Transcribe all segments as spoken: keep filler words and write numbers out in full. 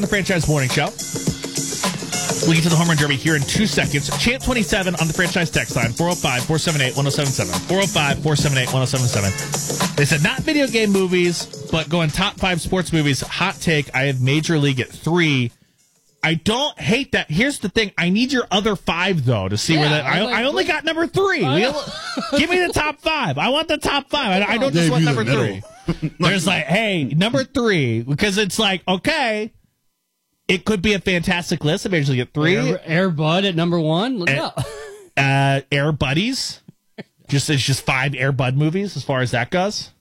The Franchise Morning Show. We'll get to the Home Run Derby here in two seconds. Champ twenty-seven on the franchise text line, four oh five, four seven eight, one oh seven seven. four oh five, four seven eight, one oh seven seven. They said not video game movies, but going top five sports movies. Hot take, I have Major League at three. I don't hate that. Here's the thing. I need your other five, though, to see yeah, where that... I, like, I only got number three. We, give me the top five. I want the top five. I, I don't just want number three. There's like, hey, number three, because it's like, okay... It could be a fantastic list. I Major League at three. Air, Air Bud at number one. Look uh, uh, Air Buddies. Just it's just five Air Bud movies as far as that goes.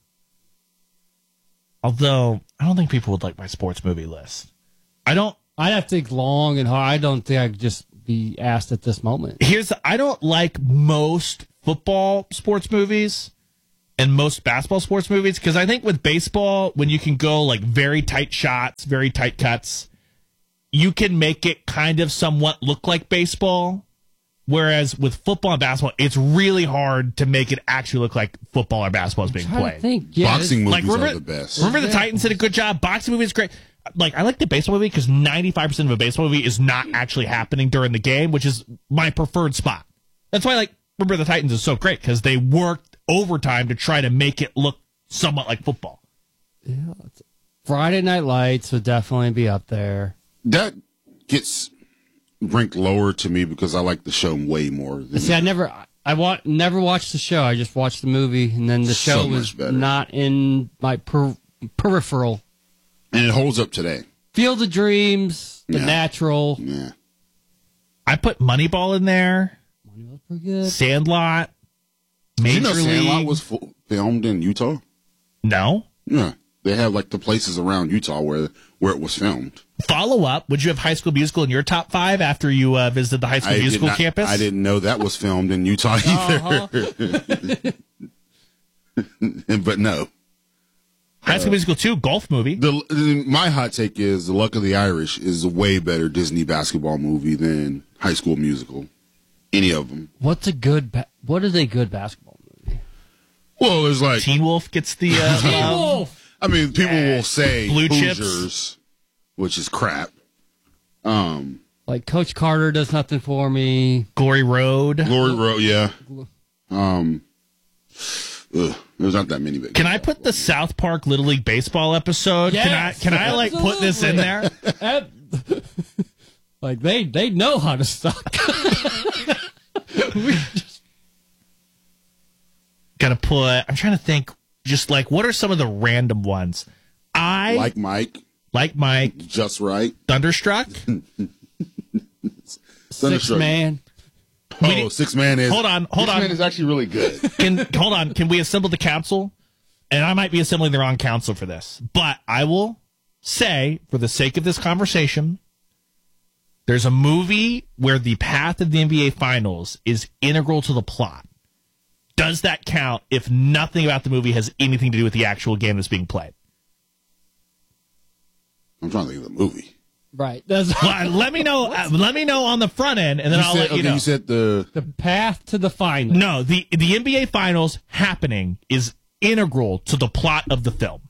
Although I don't think people would like my sports movie list. I don't. I'd have to think long and hard. I don't think I could just be asked at this moment. Here's I don't like most football sports movies and most basketball sports movies because I think with baseball when you can go like very tight shots, very tight cuts. You can make it kind of somewhat look like baseball, whereas with football and basketball, it's really hard to make it actually look like football or basketball is being played. Think, yeah, Boxing movies like, remember, are the best. Remember the yeah. Titans did a good job? Boxing movie is great. Like I like the baseball movie because ninety-five percent of a baseball movie is not actually happening during the game, which is my preferred spot. That's why like Remember the Titans is so great because they worked overtime to try to make it look somewhat like football. Yeah, Friday Night Lights would definitely be up there. That gets ranked lower to me because I like the show way more. Than See, I never, I want, never watched the show. I just watched the movie, and then the show So was much not in my per, peripheral. And it holds up today. Field of Dreams, The Yeah. Natural. Yeah. I put Moneyball in there. Moneyball's pretty good. Sandlot. Did Major you know League. Sandlot was fu- filmed in Utah? No. Yeah. They have like the places around Utah where where it was filmed. Follow up. Would you have High School Musical in your top five after you uh, visited the High School I did Musical not- campus? I didn't know that was filmed in Utah either. Uh-huh. But no. High School Musical two, golf movie. The, my hot take is The Luck of the Irish is a way better Disney basketball movie than High School Musical. Any of them. What's a good, ba- what is a good basketball movie? Well, it's like, Teen Wolf gets the uh, Teen love. Wolf! I mean, people will say Blue Chips. Hoosiers, which is crap. Um, Like Coach Carter does nothing for me. Glory Road. Glory Road, yeah. Um, ugh, there's not that many. Big Can I put the South Park Little League baseball episode? Yes, can I can I like put this in there? Ab- like they they know how to suck. We just- Gotta put. I'm trying to think. Just like what are some of the random ones? I Like Mike, like Mike Just Right. Thunderstruck. Six Thunderstruck. man. We Oh, need- Six Man is. Hold on, hold Six on. Man is actually really good. Can hold on. Can we assemble the council? And I might be assembling the wrong council for this, but I will say, for the sake of this conversation, there's a movie where the path of the N B A Finals is integral to the plot. Does that count if nothing about the movie has anything to do with the actual game that's being played? I'm trying to think of the movie. Right. That's Well, let me know. Uh, let me know on the front end, and then You I'll said, let you okay, know. you said the. the path to the final. No, the the N B A Finals happening is integral to the plot of the film.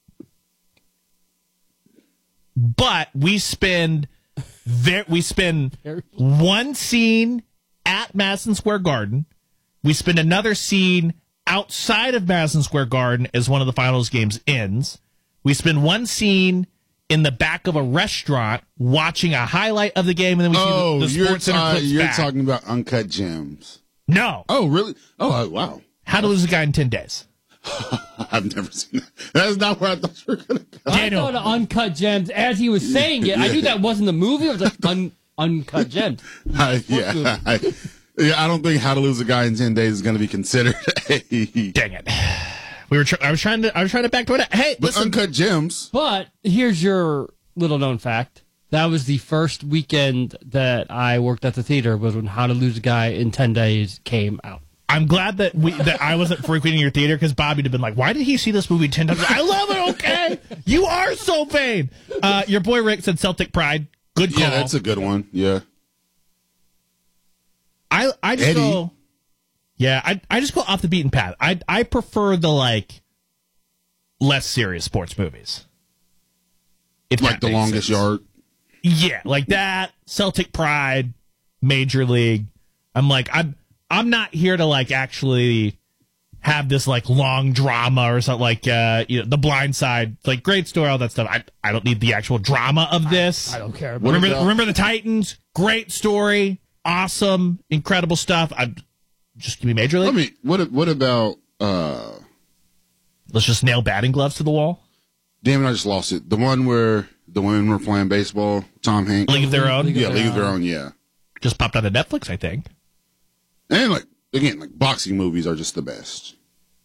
But we spend there we spend one scene at Madison Square Garden. We spend another scene outside of Madison Square Garden as one of the finals games ends. We spend one scene in the back of a restaurant watching a highlight of the game, and then we Oh, see the, the you're, sports center ta- clips you're back. talking about Uncut Gems. No. Oh, really? Oh, wow. How to Lose a Guy in ten days. I've never seen that. That's not where I thought you were going to go. I Daniel. thought of Uncut Gems as he was saying it. I knew that wasn't the movie. I was like, un- Uncut Gems. I, yeah, I, yeah, I don't think How to Lose a Guy in ten Days is going to be considered a. Dang it. We were. Tr- I was trying to. I was trying to backdoor it. Hey, But listen. Uncut Gems. But here's your little known fact. That was the first weekend that I worked at the theater was when How to Lose a Guy in ten Days came out. I'm glad that we that I wasn't frequenting your theater because Bobby'd have been like, "Why did he see this movie ten times?" I love it. Okay, you are so vain. Uh, your boy Rick said Celtic Pride. Good call. Yeah, that's a good one. Yeah. I I just Eddie. go. Yeah, I I just go off the beaten path. I I prefer the like less serious sports movies. If Like that The makes Longest sense. Yard. Yeah, like that, Celtic Pride, Major League. I'm like, I'm I'm not here to like actually have this like long drama or something like uh, you know, The Blind Side, like great story, all that stuff. I I don't need the actual drama of this. I don't care about Remember, about- remember the Titans? Great story, awesome, incredible stuff. I just give me Major League. I mean, what what about? uh Let's just nail batting gloves to the wall. Damn it, I just lost it. The one where the women were playing baseball. Tom Hanks. League of Their Own. League of Yeah, Their League of Their Own. Own. Yeah, Just popped out of Netflix, I think. and like again, like boxing movies are just the best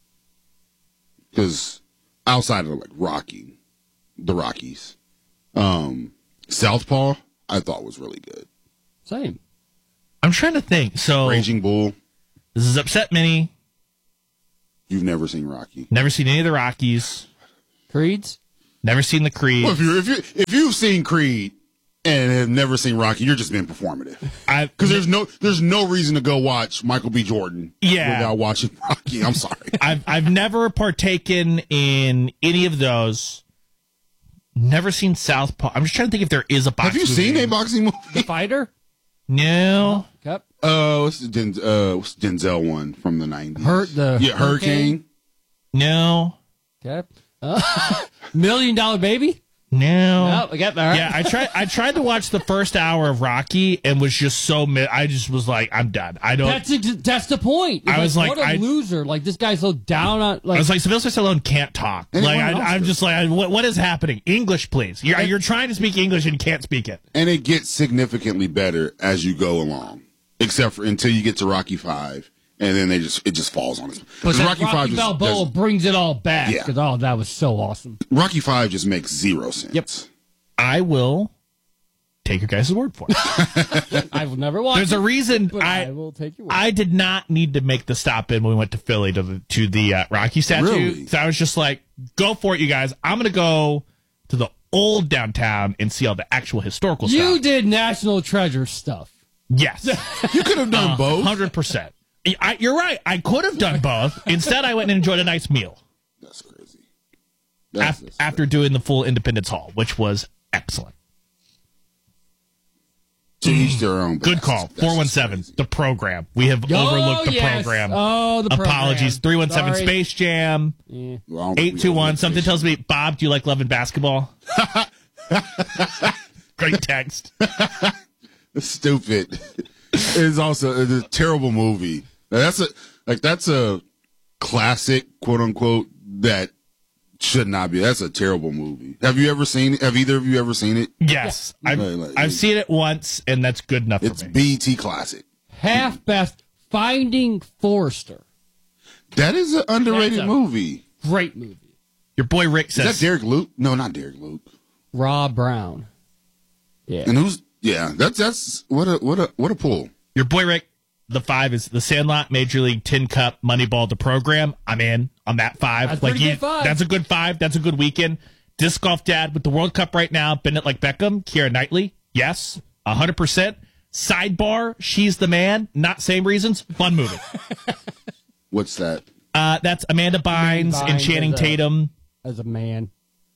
because outside of like Rocky, the Rockies, um, Southpaw, I thought was really good. Same. I'm trying to think. So Raging Bull. this is Upset Mini. You've never seen Rocky. Never seen any of the Rockies. Creeds? Never seen the Creed. Well, if you if you if you've seen Creed and have never seen Rocky, you're just being performative. I Because there's no there's no reason to go watch Michael B. Jordan Yeah. without watching Rocky. I'm sorry. I've I've never partaken in any of those. Never seen Southpaw. I'm just trying to think if there is a boxing. Have you seen movie. a boxing The movie? Fighter? No. Yep. Uh, what's the Den- uh, what's the Denzel one from the nineties? Hurt the yeah, Hurricane. No. Okay. Uh, Million Dollar Baby? No. No, I got that. Yeah, I tried. I tried to watch the first hour of Rocky and was just so. Mi- I just was like, I'm done. I don't. That's ex- that's the point. It's I was like, what a I- loser! Like this guy's so down on. I Like was like, Sylvester Stallone can't talk. And he Like, won an I, I'm Oscar. just like, I- what, what is happening? English, please. You're, you're trying to speak English and you can't speak it. And it gets significantly better as you go along, except for until you get to Rocky Five, and then they just it just falls on us. but Because then Rocky, Rocky Five just Balboa does- brings it all back. Yeah. Because oh, that was so awesome. Rocky Five just makes zero sense. Yep. I will take your guys' word for it. I will never watch. There's it, a reason but I, I will take your word. I did not need to make the stop in when we went to Philly to the to the uh, Rocky statue. Really? So I was just like, go for it, you guys. I'm gonna go to the old downtown and see all the actual historical you stuff. did National Treasure stuff. Yes, You could have done both. hundred percent. You're right. I could have done both. Instead, I went and enjoyed a nice meal That's crazy. That's, af- that's after doing the full Independence Hall, which was excellent. to each their own. but Good that's- call. that's four one just seven, crazy. the program. We have overlooked the Oh, yes. program. Oh, the program. Apologies. three one seven Sorry. Space Jam. Yeah. Well, I don't think eight we two one. overlooked Something it. tells me, Bob, do you like loving basketball? Great text. It's stupid. It is also it's a terrible movie. Now, that's a like that's a classic, quote unquote, that should not be. That's a terrible movie. Have you ever seen it? Have either of you ever seen it? Yes. I've, Like, like, I've seen it once, and that's good enough It's for me. B E T classic. Half best. Finding Forrester. That is an underrated That's a- movie. Great movie. Your boy Rick Is says, that Derek Luke? No, not Derek Luke. Rob Brown. Yeah. And who's yeah? That's that's what a what a what a pull. your boy Rick, the five is the Sandlot, Major League, Tin Cup, Moneyball, the program. I'm in on that five. That's pretty good five. That's a good five. That's a good weekend. Disc Golf Dad with the World Cup right now. Bennett like Beckham. Keira Knightley. Yes. one hundred percent. Sidebar. She's the man. Not same reasons. Fun movie. What's that? Uh, that's Amanda Bynes, Bynes and Channing as a- Tatum. As a man.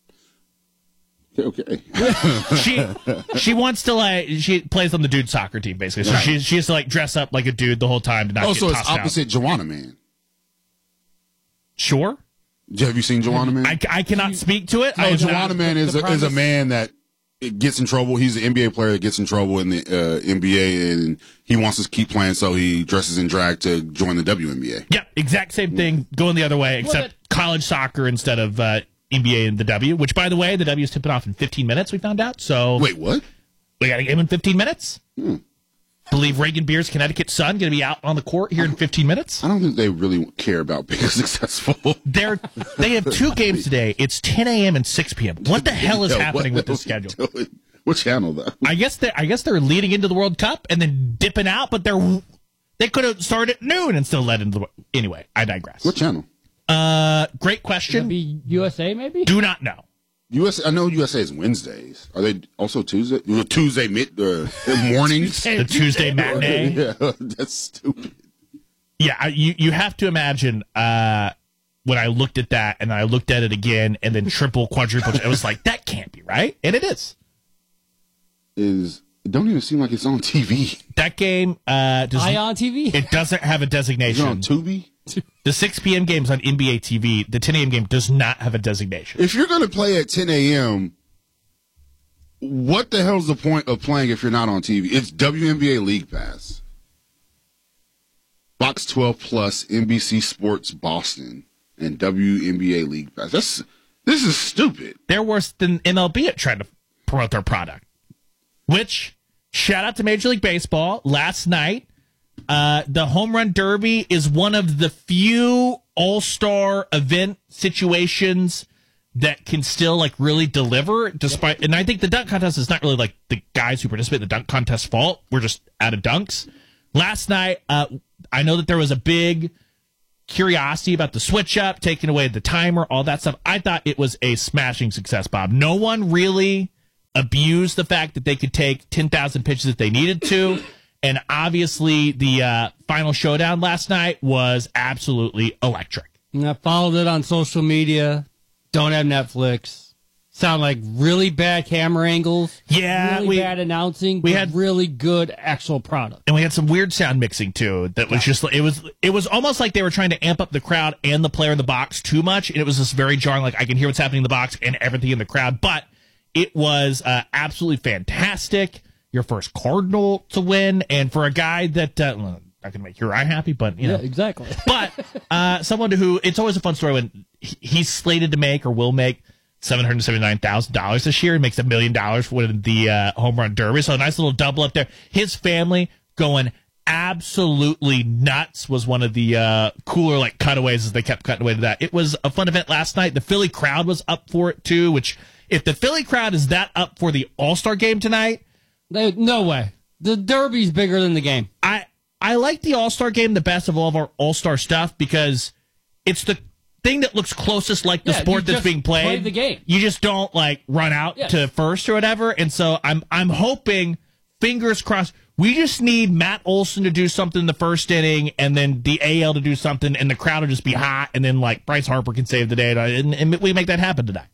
Okay. She she wants to like she plays on the dude soccer team basically. So Right. she she has to like dress up like a dude the whole time to not Oh, get so it's tossed out. opposite Joanna Man. Sure. Have you seen Joanna Man? I, I cannot speak to it. I No, have Joanna not- Man is the a, is a premise- man that gets in trouble. He's an N B A player that gets in trouble in the uh, N B A, and he wants to keep playing, so he dresses in drag to join the W N B A. Yeah, exact same thing, going the other way, except it- college soccer instead of uh, N B A and the W, which, by the way, the W is tipping off in fifteen minutes, we found out. So Wait, what? we got a game in fifteen minutes. Hmm. Believe Reagan Beers, Connecticut Sun, going to be out on the court here in fifteen minutes. I don't think they really care about being successful. They're, they have two games today. It's ten a.m. and six p.m. What the hell is Yeah, happening what with the this hell are schedule? we doing? What channel, though? I guess they I guess they're leading into the World Cup and then dipping out, but they're they could have started at noon and still led into the anyway. I digress. What channel? Uh, great Could it question. be U S A maybe? Do not know. U S. I know U S A is Wednesdays. Are they also Tuesday? Well, Tuesday mid uh, mornings. The Tuesday matinee. Yeah, that's stupid. Yeah, I, you you have to imagine uh, when I looked at that and I looked at it again and then triple quadruple. It was like that can't be right, and it is. is it don't even seem like it's on T V. That game uh, does, Ion T V? it doesn't have a Is it designation. on Tubi? The six p.m. game's on N B A T V. The ten a.m. game does not have a designation. If you're going to play at ten a.m., what the hell's the point of playing if you're not on T V? It's W N B A League Pass. Box twelve Plus, N B C Sports Boston, and W N B A League Pass. That's This is stupid. They're worse than M L B at trying to promote their product. Which, shout out to Major League Baseball. Last night, uh, the Home Run Derby is one of the few all-star event situations that can still like really deliver despite, and I think the dunk contest is not really like the guys who participate in the dunk contest fault. We're just out of dunks. Last night, uh, I know that there was a big curiosity about the switch up, taking away the timer, all that stuff. I thought it was a smashing success, Bob. No one really abused the fact that they could take ten thousand pitches if they needed to. And obviously the uh, final showdown last night was absolutely electric. And I followed it on social media. Don't have Netflix. Sound like really bad camera angles. Yeah, really we- bad announcing. we but had- really good actual product. And we had some weird sound mixing too. That was just it was it was almost like they were trying to amp up the crowd and the player in the box too much, and it was just very jarring. Like I can hear what's happening in the box and everything in the crowd, but it was uh, absolutely fantastic. Your first Cardinal to win, and for a guy that uh, well, not gonna make your eye happy, but you know, Yeah, exactly. but uh, someone who it's always a fun story when he- he's slated to make or will make seven hundred seventy-nine thousand dollars this year and makes a million dollars for winning the uh, home run derby. So a nice little double up there. His family going absolutely nuts was one of the uh, cooler like cutaways as they kept cutting away to that. It was a fun event last night. The Philly crowd was up for it too, which if the Philly crowd is that up for the All-Star game tonight, They, no way. The Derby's bigger than the game. I I like the All-Star game the best of all of our All-Star stuff because it's the thing that looks closest like the Yeah, sport you that's just being played. play the game. You just don't like run out Yes. to first or whatever. And so I'm I'm hoping, fingers crossed, we just need Matt Olson to do something in the first inning and then the A L to do something and the crowd will just be hot and then like Bryce Harper can save the day and, and we make that happen tonight.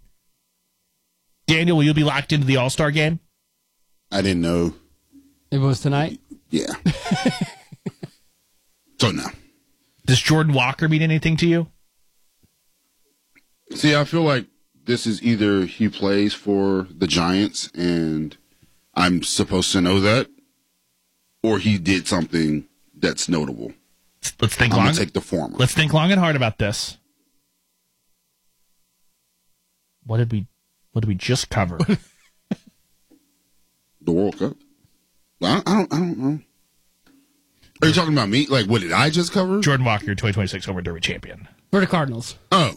Daniel, will you be locked into the All-Star game? I didn't know. It was tonight. Yeah. So no. Does Jordan Walker mean anything to you? See, I feel like this is either he plays for the Giants and I'm supposed to know that, or he did something that's notable. Let's think I'm long. going to take the former. Let's think long and hard about this. What did we what did we just cover? The World Cup. I, I don't. I don't know. Are you talking about me? Like, what did I just cover? Jordan Walker, your twenty twenty-six Home Run Derby champion. For the Cardinals. Oh.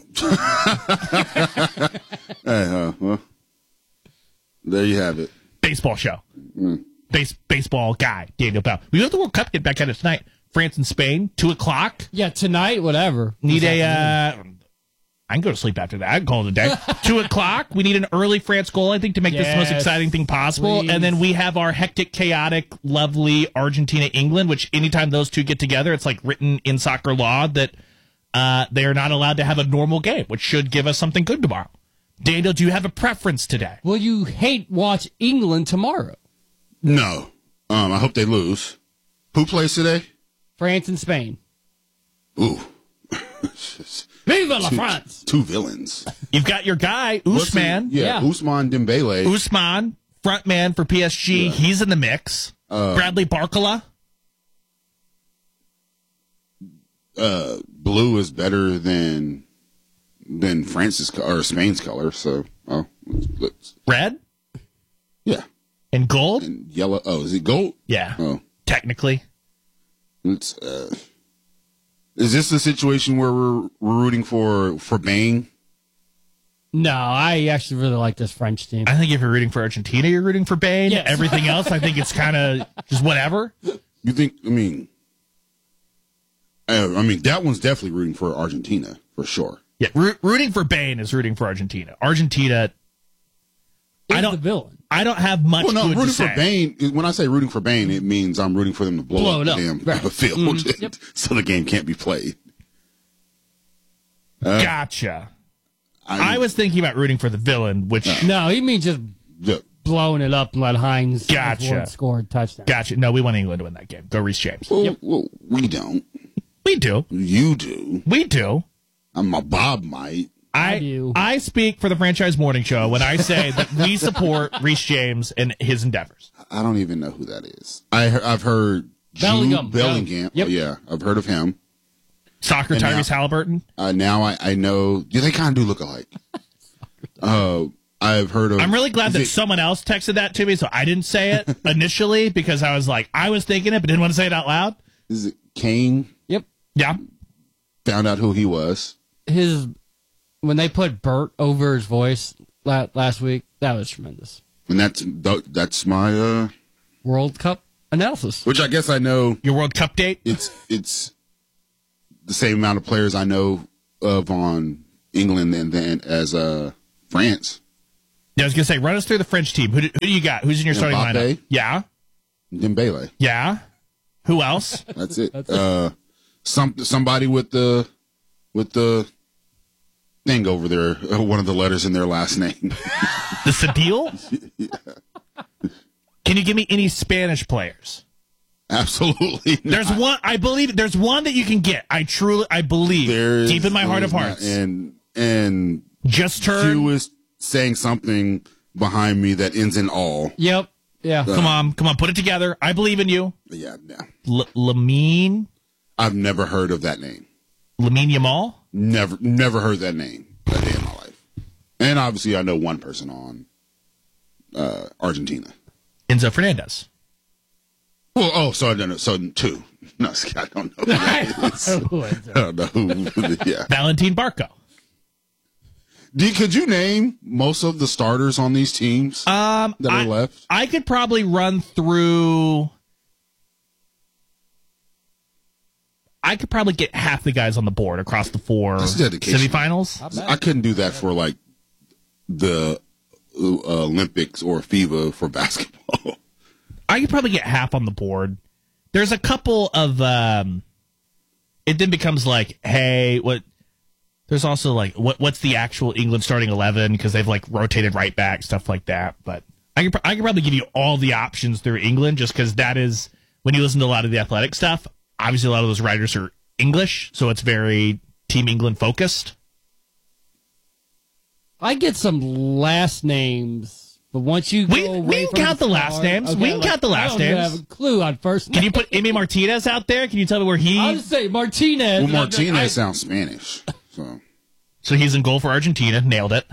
Hey, uh, well, there you have it. Baseball show. Mm. Base, baseball guy, Daniel Bell. We got the World Cup get back at it tonight. France and Spain, two o'clock. Yeah, tonight, whatever. Need This a. afternoon. Uh, I can go to sleep after that. I can call it a day. Two o'clock. We need an early France goal, I think, to make this the most Yes, exciting thing possible. please. And then we have our hectic, chaotic, lovely Argentina, England, which anytime those two get together, it's like written in soccer law that uh, they are not allowed to have a normal game, which should give us something good tomorrow. Daniel, do you have a preference today? Will you hate watch England tomorrow? No. Um, I hope they lose. Who plays today? France and Spain. Ooh. Viva la France! Two villains. You've got your guy, What's the- Usman. Yeah, Yeah. Usman Dembele. Usman, front man for P S G. Yeah. He's in the mix. Uh, Bradley Barcola. uh, blue is better than than France's co- or Spain's color. So, oh, let's, let's Red yeah, and gold. and yellow. Oh, is it gold? Yeah, Oh, technically. let's. Uh, is this a situation where we're, we're rooting for for Bang? No, I actually really like this French team. I think if you're rooting for Argentina, you're rooting for Bane. Yes. Everything else, I think it's kind of just whatever. You think? I mean, uh, I mean that one's definitely rooting for Argentina for sure. Yeah, roo- rooting for Bane is rooting for Argentina. Argentina, I Is don't- the villain. I don't have much Well, no, good rooting to say. for Bane. When I say rooting for Bane, it means I'm rooting for them to blow, Blow up it the up. damn Right. field, Mhm. Yep. so the game can't be played. Gotcha. I, was thinking about rooting for the villain, which No, he means just the blowing it up and let Hines Gotcha. score a touchdown. Gotcha. No, we want England to win that game. Go Reece James. Well, Yep. well, we don't. We do. You do. We do. I'm a Bob might. I I do. I speak for the Franchise Morning Show when I say that we support Reece James and his endeavors. I don't even know who that is. I he- I've heard Bellingham. Jude Bellingham. Yep. Oh, yeah, I've heard of him. Soccer And Tyrese now- Halliburton. Uh, now I, I know. Yeah, they kind of do look alike. uh, I've heard of. I'm really glad is that it- someone else texted that to me, so I didn't say it initially because I was like, I was thinking it, but didn't want to say it out loud. Is it Kane? Yep. Yeah. Found out who he was. His when they put Bert over his voice la- last week, that was tremendous. And that's that's my uh, World Cup analysis. which I guess I know. Your World Cup date. It's it's the same amount of players I know of on England and then as uh France. Yeah, I was gonna say, run us through the French team. Who do, who do you got? Who's in your starting Mbappe. lineup? Yeah. Dembele. Yeah. Who else? That's it. That's it. uh, some somebody with the with the thing over there. Uh, one of the letters in their last name. The Sadil? Can you give me any Spanish players? Absolutely. Not. There's one. I believe there's one that you can get. I truly, I believe, There is- deep in my heart there of is not. hearts. And and Just turn. Q is saying something behind me that ends in all. Yep. Yeah. Come on, come on, put it together. I believe in you. Yeah, no. L- Lamine, I've never heard of that name. Lamine Yamal. Never, never heard that name a day in my life. And obviously, I know one person on uh, Argentina. Enzo Fernandez. Well, oh, so I don't know. So two. No, I don't know. Who that is. I don't know who. Yeah. Valentin Barco. Do, could you name most of the starters on these teams Um, that are I, left? I could probably run through. I could probably get half the guys on the board across the four That's dedication. semifinals. I couldn't do that for like the uh, Olympics or FIBA for basketball. I could probably get half on the board. There's a couple of. Um, it then becomes like, hey, what? There's also like, what? What's the actual England starting eleven? Because they've like rotated right back, stuff like that. But I could, I could probably give you all the options through England, just because that is when you listen to a lot of the athletic stuff. Obviously, a lot of those writers are English, so it's very Team England focused. I get some last names, but once you We- go we away can from count the last start- names. We can count the last I don't even names. have a clue on first. Can you put Emi Martinez out there? Can you tell me where he? I'll just say Martinez. Well, and I'm Martinez like, I- sounds Spanish. So So he's in goal for Argentina. Nailed it.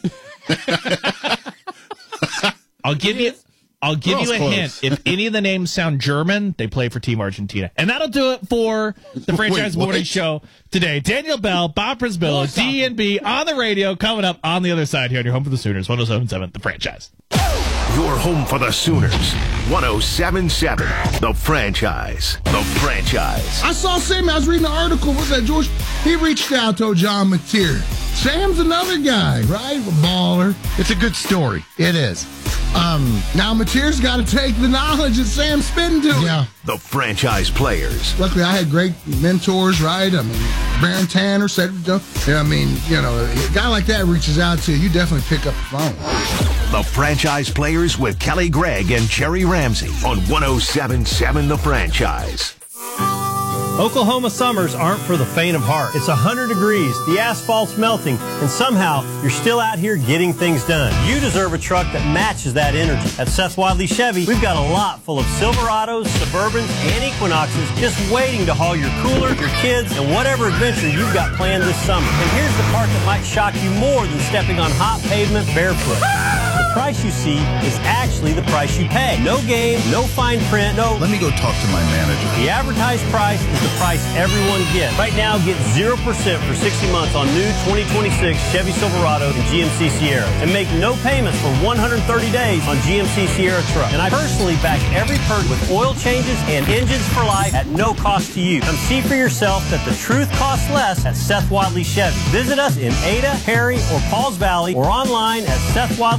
I'll give you. I'll give That you a was hint. close. If any of the names sound German, they play for Team Argentina, and that'll do it for the Franchise Wait, Morning what? Show today. Daniel Bell, Bob Prisbillo, D and B on the radio. Coming up on the other side here on your home for the Sooners, one oh seven point seven, The Franchise. Your home for the Sooners. one oh seven point seven. The Franchise. The Franchise. I saw Sam. I was reading an article. Was that George? He reached out to John Mateer. Sam's another guy, right? A baller. It's a good story. It is. Um, now Mateer's got to take the knowledge that Sam's spitting to him. Yeah. The Franchise players. Luckily, I had great mentors, right? I mean, Baron Tanner, Cedric Jones. Yeah, I mean, you know, a guy like that reaches out to you, you definitely pick up the phone. The Franchise players with Kelly Gregg and Jerry Ramsey on one oh seven point seven The Franchise. Oklahoma summers aren't for the faint of heart. It's one hundred degrees, the asphalt's melting, and somehow you're still out here getting things done. You deserve a truck that matches that energy. At Seth Wadley Chevy, we've got a lot full of Silverados, Suburbans, and Equinoxes just waiting to haul your cooler, your kids, and whatever adventure you've got planned this summer. And here's the part that might shock you more than stepping on hot pavement barefoot. The price you see is actually the price you pay. No game, no fine print, no... Let me go talk to my manager. The advertised price is the price everyone gets. Right now, get zero percent for sixty months on new twenty twenty-six Chevy Silverado and G M C Sierra. And make no payments for one hundred thirty days on G M C Sierra truck. And I personally back every perk with oil changes and engines for life at no cost to you. Come see for yourself that the truth costs less at Seth Wadley Chevy. Visit us in Ada, Perry, or Pauls Valley or online at Seth Wadley G M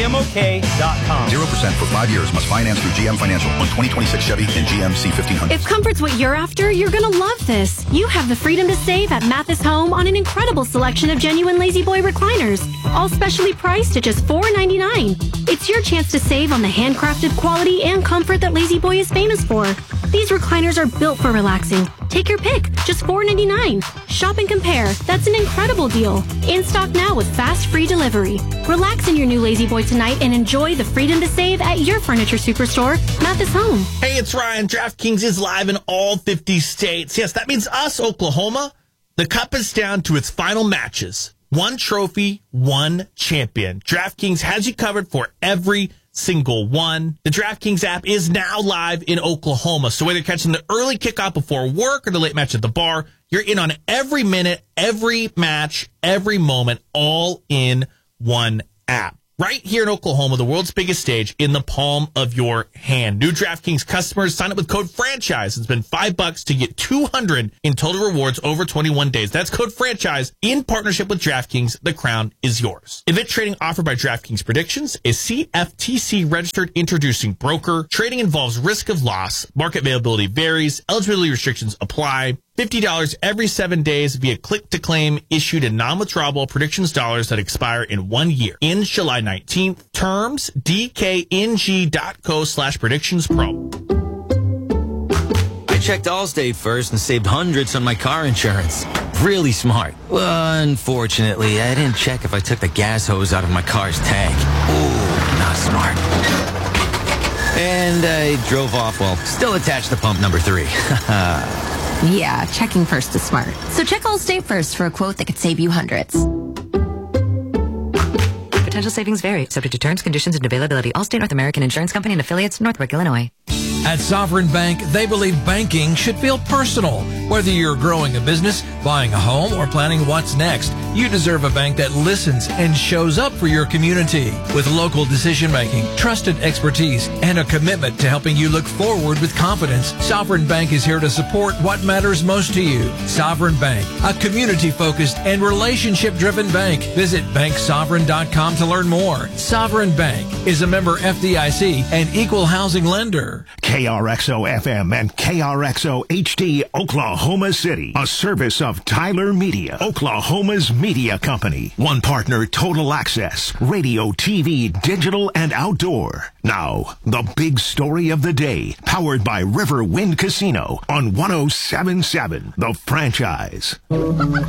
M O K dot com. zero percent for five years. Must finance through G M Financial on twenty twenty-six Chevy and G M C fifteen hundred. If comfort's what you're after, you're going to love this. You have the freedom to save at Mathis Home on an incredible selection of genuine Lazy Boy recliners, all specially priced at just four ninety-nine. It's your chance to save on the handcrafted quality and comfort that Lazy Boy is famous for. These recliners are built for relaxing. Take your pick, just four ninety-nine. Shop and compare. That's an incredible deal. In stock now with fast free delivery. Relax in your new Lazy Boy tonight and enjoy the freedom to save at your furniture superstore, Mathis Home. Hey, it's Ryan. DraftKings is live in all fifty states. Yes, that means us, Oklahoma. The cup is down to its final matches. One trophy, one champion. DraftKings has you covered for every single one. The DraftKings app is now live in Oklahoma. So whether you're catching the early kickoff before work or the late match at the bar, you're in on every minute, every match, every moment, all in one app. Right here in Oklahoma, the world's biggest stage in the palm of your hand. New DraftKings customers sign up with code FRANCHISE and spend five bucks to get two hundred in total rewards over twenty-one days. That's code FRANCHISE in partnership with DraftKings. The crown is yours. Event trading offered by DraftKings Predictions is C F T C registered introducing broker. Trading involves risk of loss. Market availability varies. Eligibility restrictions apply. fifty dollars every seven days via click-to-claim issued in non-withdrawable predictions dollars that expire in one year. In July nineteenth. Terms, D K N G dot co slash predictions promo. I checked Allstate first and saved hundreds on my car insurance. Really smart. Well, unfortunately, I didn't check if I took the gas hose out of my car's tank. Ooh, not smart. And I drove off while still attached to pump number three. Yeah, checking first is smart. So check Allstate first for a quote that could save you hundreds. Potential savings vary, subject to terms, conditions, and availability. Allstate North American Insurance Company and affiliates, Northbrook, Illinois. At Sovereign Bank, they believe banking should feel personal. Whether you're growing a business, buying a home, or planning what's next, you deserve a bank that listens and shows up for your community. With local decision-making, trusted expertise, and a commitment to helping you look forward with confidence, Sovereign Bank is here to support what matters most to you. Sovereign Bank, a community-focused and relationship-driven bank. Visit bank sovereign dot com to learn more. Sovereign Bank is a member F D I C and equal housing lender. K R X O F M and K R X O H D Oklahoma City, a service of Tyler Media, Oklahoma's media company. One partner, Total Access, radio, T V, digital, and outdoor. Now, the big story of the day, powered by River Wind Casino on one oh seven point seven, The Franchise.